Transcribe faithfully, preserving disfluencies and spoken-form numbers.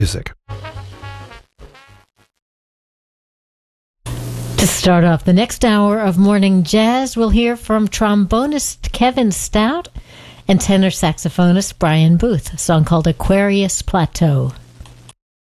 music. To start off the next hour of Morning Jazz, we'll hear from trombonist Kevin Stout and tenor saxophonist Brian Booth, a song called Aquarius Plateau.